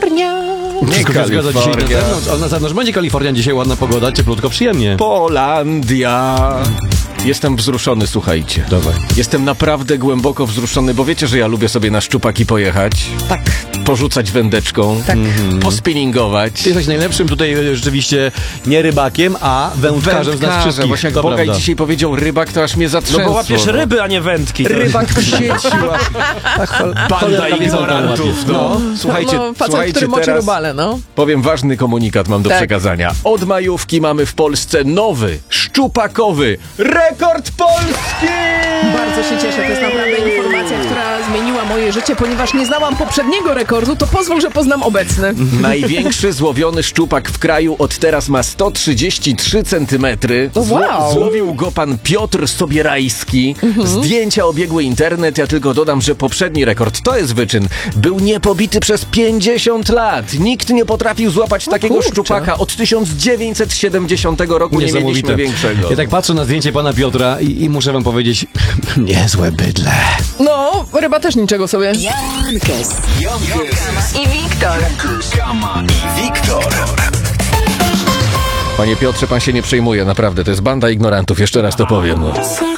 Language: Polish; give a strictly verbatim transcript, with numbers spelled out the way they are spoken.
Kalifornia. Wszystko się zgadza dzisiaj na zewnątrz, ale na zewnątrz będzie Kalifornia, dzisiaj ładna pogoda, cieplutko, przyjemnie. Polandia. Jestem wzruszony, słuchajcie. Dawaj. Jestem naprawdę głęboko wzruszony, bo wiecie, że ja lubię sobie na szczupaki pojechać. Tak. Porzucać wędeczką. Tak. Mm-hmm. Pospinningować. Ty jesteś najlepszym tutaj e, rzeczywiście nie rybakiem, a wędkarzem z nas wszystkich. Właśnie jak To Bogaj prawda. dzisiaj powiedział rybak, to aż mnie zatrzęsło. No bo łapiesz ryby, a nie wędki. Rybak w sieci. Banda ignorantów, no. Słuchajcie, no, facet, słuchajcie który moczy teraz robale, no. powiem, ważny komunikat mam do Tak. przekazania. Od majówki mamy w Polsce nowy, szczupakowy rekord Polski! Bardzo się cieszę, to jest naprawdę informacja, która zmieniła moje życie, ponieważ nie znałam poprzedniego rekordu, to pozwól, że poznam obecny. Największy złowiony szczupak w kraju od teraz ma sto trzydzieści trzy centymetry. O, wow. Złowił go pan Piotr Sobierajski. Mhm. Zdjęcia obiegły internet. Ja tylko dodam, że poprzedni rekord, to jest wyczyn, był niepobity przez pięćdziesiąt lat. Nikt nie potrafił złapać takiego kurczę. szczupaka. Od tysiąc dziewięćset siedemdziesiątego roku nie mieliśmy większego. Ja tak patrzę na zdjęcie pana Piotra i, i muszę wam powiedzieć, niezłe bydle. No, ryba też niczego sobie. Jankes. I Wiktor. I Wiktor. Panie Piotrze, pan się nie przejmuje, naprawdę. To jest banda ignorantów, jeszcze raz to powiem. No.